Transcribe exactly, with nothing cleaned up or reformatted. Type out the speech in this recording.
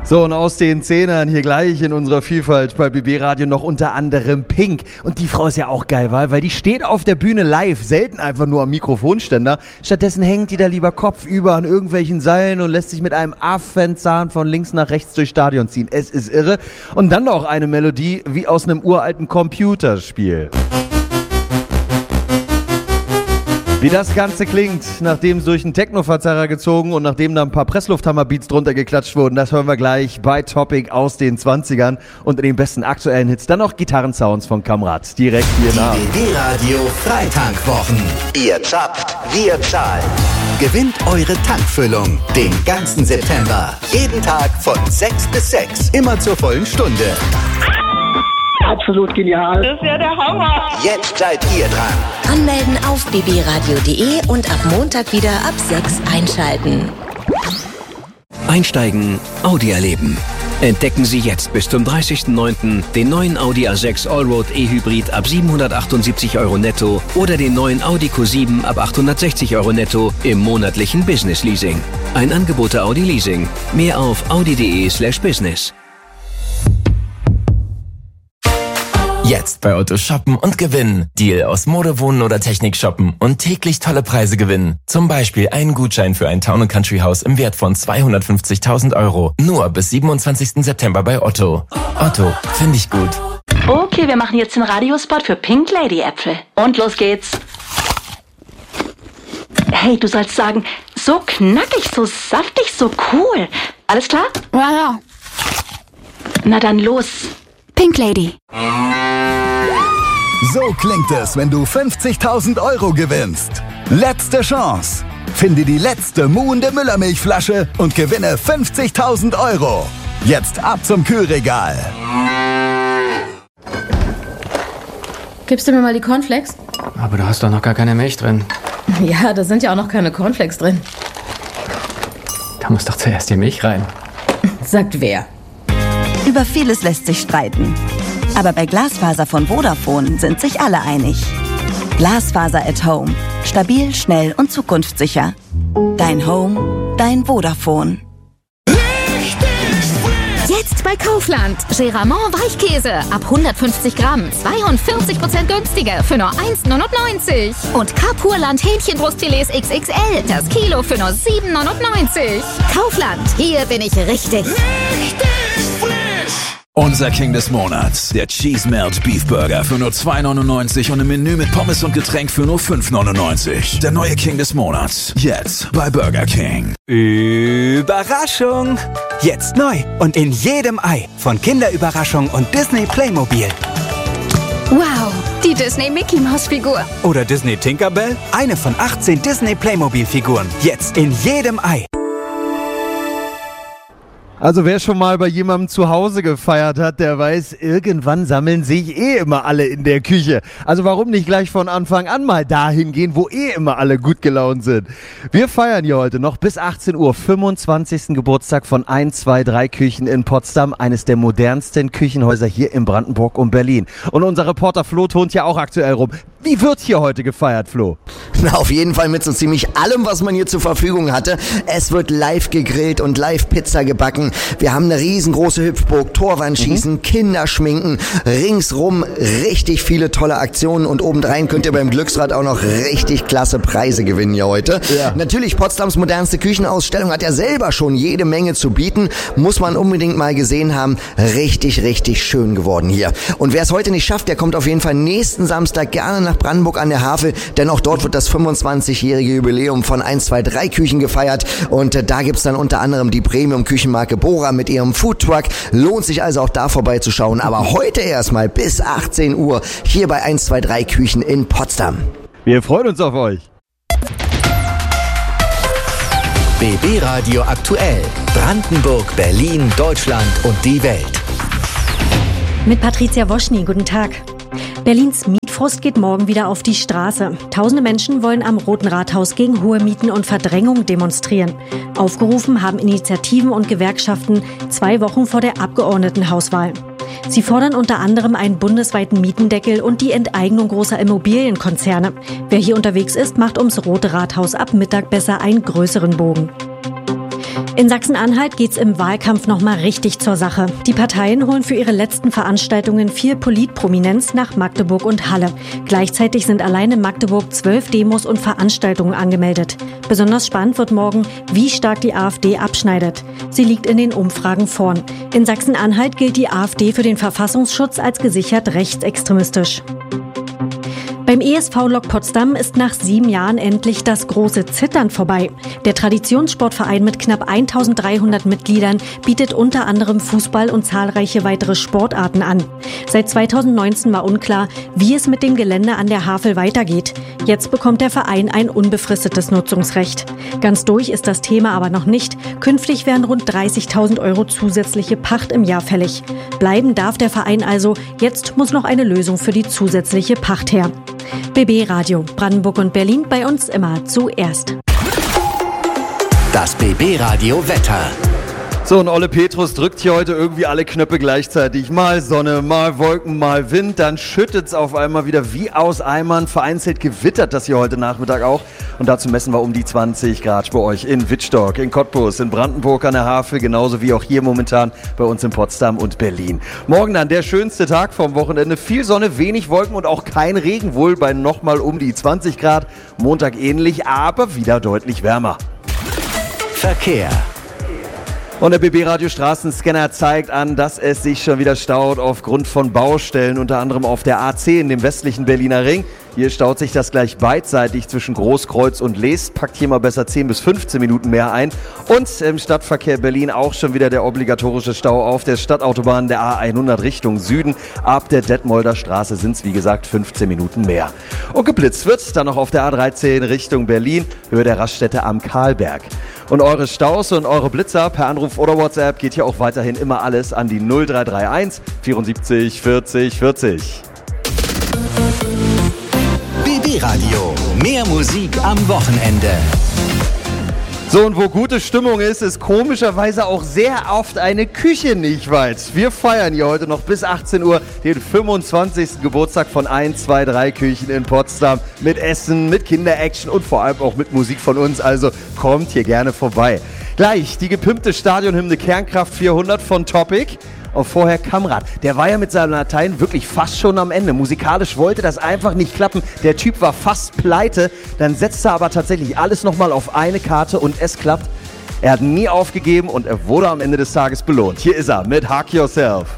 So, und aus den Zehnern hier gleich in unserer Vielfalt bei B B Radio noch unter anderem Pink. Und die Frau ist ja auch geil, weil die steht auf der Bühne live, selten einfach nur am Mikrofonständer. Stattdessen hängt die da lieber kopfüber an irgendwelchen Seilen und lässt sich mit einem Affenzahn von links nach rechts durchs Stadion ziehen. Es ist irre. Und dann noch eine Melodie wie aus einem uralten Computerspiel. Wie das Ganze klingt, nachdem es durch einen Techno-Verzerrer gezogen und nachdem da ein paar Presslufthammer-Beats drunter geklatscht wurden, das hören wir gleich bei Topic aus den zwanzigern und in den besten aktuellen Hits dann noch Gitarrensounds von Kamrat. Direkt hier nach. Die B B Radio Freitankwwochen. Ihr zapft, wir zahlen. Gewinnt eure Tankfüllung den ganzen September. Jeden Tag von sechs bis sechs. Immer zur vollen Stunde. Absolut genial. Das ist ja der Hammer. Jetzt seid ihr dran. Anmelden auf b b radio punkt d e und ab Montag wieder ab sechs einschalten. Einsteigen, Audi erleben. Entdecken Sie jetzt bis zum dreißigsten neunten den neuen Audi A sechs Allroad E-Hybrid ab siebenhundertachtundsiebzig Euro netto oder den neuen Audi Q sieben ab achthundertsechzig Euro netto im monatlichen Business Leasing. Ein Angebot der Audi Leasing. Mehr auf audi punkt d e slash business. Jetzt bei Otto shoppen und gewinnen. Deal aus Mode, Wohnen oder Technik shoppen und täglich tolle Preise gewinnen. Zum Beispiel einen Gutschein für ein Town- und Country-Haus im Wert von zweihundertfünfzigtausend Euro. Nur bis siebenundzwanzigsten September bei Otto. Otto, finde ich gut. Okay, wir machen jetzt den Radiospot für Pink Lady Äpfel. Und los geht's. Hey, du sollst sagen, so knackig, so saftig, so cool. Alles klar? Ja, ja. Na dann los. Pink Lady. So klingt es, wenn du fünfzigtausend Euro gewinnst. Letzte Chance. Finde die letzte muhende Müllermilchflasche und gewinne fünfzigtausend Euro. Jetzt ab zum Kühlregal. Gibst du mir mal die Cornflakes? Aber du hast doch noch gar keine Milch drin. Ja, da sind ja auch noch keine Cornflakes drin. Da muss doch zuerst die Milch rein. Sagt wer? Über vieles lässt sich streiten. Aber bei Glasfaser von Vodafone sind sich alle einig. Glasfaser at Home. Stabil, schnell und zukunftssicher. Dein Home, dein Vodafone. Jetzt bei Kaufland. Geramont Weichkäse ab hundertfünfzig Gramm. zweiundvierzig Prozent günstiger für nur eins neunundneunzig. Und Carpurland Hähnchenbrustfilets X X L. Das Kilo für nur sieben neunundneunzig. Kaufland. Hier bin ich richtig. Unser King des Monats, der Cheese Melt Beef Burger für nur zwei neunundneunzig und ein Menü mit Pommes und Getränk für nur fünf neunundneunzig. Der neue King des Monats, jetzt bei Burger King. Überraschung! Jetzt neu und in jedem Ei von Kinderüberraschung und Disney Playmobil. Wow, die Disney Mickey Maus Figur. Oder Disney Tinkerbell, eine von achtzehn Disney Playmobil Figuren. Jetzt in jedem Ei. Also wer schon mal bei jemandem zu Hause gefeiert hat, der weiß, irgendwann sammeln sich eh immer alle in der Küche. Also warum nicht gleich von Anfang an mal dahin gehen, wo eh immer alle gut gelaunt sind. Wir feiern hier heute noch bis achtzehn Uhr fünfundzwanzigsten Geburtstag von eins zwei drei Küchen in Potsdam, eines der modernsten Küchenhäuser hier in Brandenburg und Berlin. Und unser Reporter Flo turnt ja auch aktuell rum. Wie wird hier heute gefeiert, Flo? Na, auf jeden Fall mit so ziemlich allem, was man hier zur Verfügung hatte. Es wird live gegrillt und live Pizza gebacken. Wir haben eine riesengroße Hüpfburg, Torwandschießen, mhm. Kinderschminken, ringsrum richtig viele tolle Aktionen und obendrein könnt ihr beim Glücksrad auch noch richtig klasse Preise gewinnen hier heute. Ja. Natürlich, Potsdams modernste Küchenausstellung hat ja selber schon jede Menge zu bieten. Muss man unbedingt mal gesehen haben. Richtig, richtig schön geworden hier. Und wer es heute nicht schafft, der kommt auf jeden Fall nächsten Samstag gerne nach Brandenburg an der Havel, denn auch dort wird das fünfundzwanzigjährige Jubiläum von eins zwei drei Küchen gefeiert und äh, da gibt's dann unter anderem die Premium-Küchenmarke Bora mit ihrem Foodtruck. Lohnt sich also auch da vorbeizuschauen, aber heute erstmal bis achtzehn Uhr hier bei eins zwei drei Küchen in Potsdam. Wir freuen uns auf euch. B B Radio aktuell. Brandenburg, Berlin, Deutschland und die Welt. Mit Patricia Woschny, guten Tag. Berlins Mietfrust geht morgen wieder auf die Straße. Tausende Menschen wollen am Roten Rathaus gegen hohe Mieten und Verdrängung demonstrieren. Aufgerufen haben Initiativen und Gewerkschaften zwei Wochen vor der Abgeordnetenhauswahl. Sie fordern unter anderem einen bundesweiten Mietendeckel und die Enteignung großer Immobilienkonzerne. Wer hier unterwegs ist, macht ums Rote Rathaus ab Mittag besser einen größeren Bogen. In Sachsen-Anhalt geht's im Wahlkampf nochmal richtig zur Sache. Die Parteien holen für ihre letzten Veranstaltungen viel Politprominenz nach Magdeburg und Halle. Gleichzeitig sind allein in Magdeburg zwölf Demos und Veranstaltungen angemeldet. Besonders spannend wird morgen, wie stark die AfD abschneidet. Sie liegt in den Umfragen vorn. In Sachsen-Anhalt gilt die AfD für den Verfassungsschutz als gesichert rechtsextremistisch. Beim E S V Lok Potsdam ist nach sieben Jahren endlich das große Zittern vorbei. Der Traditionssportverein mit knapp eintausenddreihundert Mitgliedern bietet unter anderem Fußball und zahlreiche weitere Sportarten an. Seit zweitausendneunzehn war unklar, wie es mit dem Gelände an der Havel weitergeht. Jetzt bekommt der Verein ein unbefristetes Nutzungsrecht. Ganz durch ist das Thema aber noch nicht. Künftig werden rund dreißigtausend Euro zusätzliche Pacht im Jahr fällig. Bleiben darf der Verein also. Jetzt muss noch eine Lösung für die zusätzliche Pacht her. B B Radio, Brandenburg und Berlin, bei uns immer zuerst. Das B B Radio Wetter. So, und Olle Petrus drückt hier heute irgendwie alle Knöpfe gleichzeitig. Mal Sonne, mal Wolken, mal Wind. Dann schüttet's auf einmal wieder wie aus Eimern. Vereinzelt gewittert das hier heute Nachmittag auch. Und dazu messen wir um die zwanzig Grad bei euch in Wittstock, in Cottbus, in Brandenburg an der Havel, genauso wie auch hier momentan bei uns in Potsdam und Berlin. Morgen dann der schönste Tag vom Wochenende. Viel Sonne, wenig Wolken und auch kein Regen, wohl bei nochmal um die zwanzig Grad. Montag ähnlich, aber wieder deutlich wärmer. Verkehr. Und der B B-Radio Straßenscanner zeigt an, dass es sich schon wieder staut aufgrund von Baustellen, unter anderem auf der A zehn, dem westlichen Berliner Ring. Hier staut sich das gleich beidseitig zwischen Großkreuz und Lees. Packt hier mal besser zehn bis fünfzehn Minuten mehr ein. Und im Stadtverkehr Berlin auch schon wieder der obligatorische Stau auf der Stadtautobahn der A hundert Richtung Süden. Ab der Detmolder Straße sind es wie gesagt fünfzehn Minuten mehr. Und geblitzt wird dann noch auf der A dreizehn Richtung Berlin, Höhe der Raststätte am Karlberg. Und eure Staus und eure Blitzer per Anruf oder WhatsApp geht hier auch weiterhin immer alles an die null drei drei eins vierundsiebzig vierzig vierzig. B B Radio. Mehr Musik am Wochenende. So, und wo gute Stimmung ist, ist komischerweise auch sehr oft eine Küche nicht weit. Wir feiern hier heute noch bis achtzehn Uhr den fünfundzwanzigsten Geburtstag von eins, zwei, drei Küchen in Potsdam. Mit Essen, mit Kinderaction und vor allem auch mit Musik von uns. Also kommt hier gerne vorbei. Gleich die gepimpte Stadionhymne Kernkraft vierhundert von Topic. Und vorher Kamrat. Der war ja mit seinem Latein wirklich fast schon am Ende. Musikalisch wollte das einfach nicht klappen. Der Typ war fast pleite. Dann setzte er aber tatsächlich alles nochmal auf eine Karte und es klappt. Er hat nie aufgegeben und er wurde am Ende des Tages belohnt. Hier ist er mit Hug Yourself.